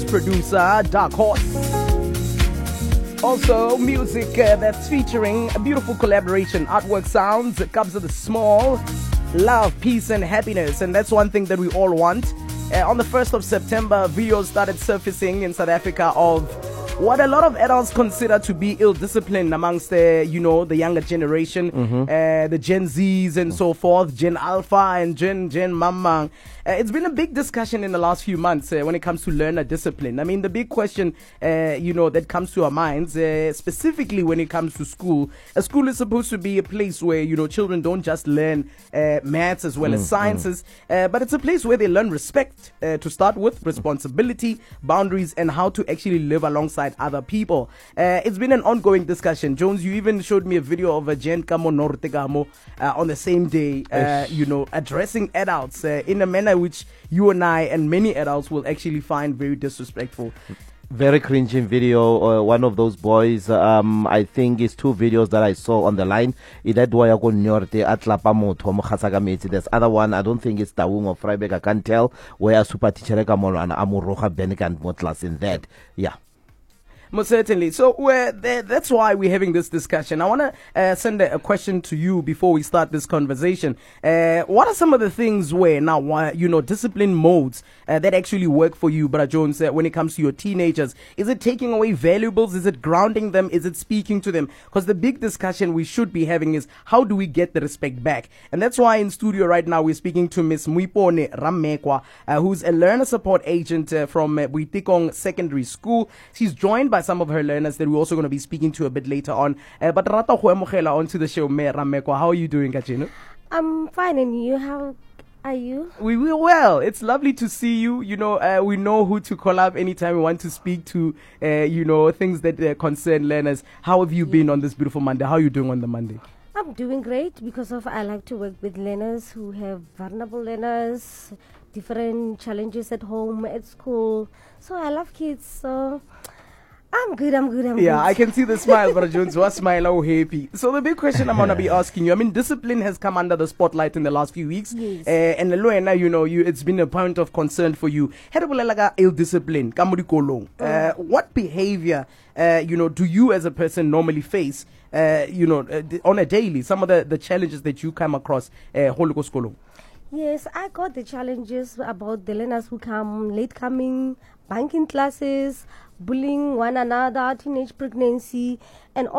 producer, Dark Horse. Also, music that's featuring a beautiful collaboration, artwork sounds, it comes with a small love, peace, and happiness. And that's one thing that we all want. On the 1st of September, videos started surfacing in South Africa of what a lot of adults consider to be ill-discipline amongst the younger generation, the Gen Zs and so forth, Gen Alpha and Gen Mamang. It's been a big discussion in the last few months when it comes to learner discipline. I mean, the big question, that comes to our minds, specifically when it comes to school. A school is supposed to be a place where, children don't just learn maths as well as sciences, but it's a place where they learn respect to start with, responsibility, boundaries, and how to actually live alongside other people. It's been an ongoing discussion. Jones, you even showed me a video of a Jen Kamo Nortegamo on the same day, addressing adults in a manner which you and I and many adults will actually find very disrespectful. Very cringing video. One of those boys, I think it's two videos that I saw on the line. There's other one, I don't think it's Tawung or Freiberg, I can't tell, where Super Teacher Kamolo and Amuroha Benik and Motlas in that. Yeah. Most certainly. So that's why we're having this discussion. I want to send a question to you before we start this conversation. What are some of the things where now, discipline modes that actually work for you, Brother Jones, when it comes to your teenagers? Is it taking away valuables? Is it grounding them? Is it speaking to them? Because the big discussion we should be having is how do we get the respect back? And that's why in studio right now we're speaking to Miss Muipone Ramekwa, who's a learner support agent from Buitikong Secondary School. She's joined by some of her learners that we're also going to be speaking to a bit later on. But Rata Huemogela onto the show, Me Ramekwa. How are you doing, Kachino? I'm fine, and you? How are you? We will well. It's lovely to see you. We know who to call up anytime we want to speak to, things that concern learners. How have you been on this beautiful Monday? How are you doing on the Monday? I'm doing great because I like to work with learners who have vulnerable learners, different challenges at home, at school. So I love kids. So I'm good. Yeah, I can see the smile, Brother Jones. What smile, oh happy. So the big question I'm going to be asking you, I mean, discipline has come under the spotlight in the last few weeks. Yes. And it's been a point of concern for you. Ill-discipline, what behavior, do you as a person normally face, on a daily, some of the challenges that you come across, Yes, I got the challenges about the learners who come late coming, bunking classes, bullying one another, teenage pregnancy, and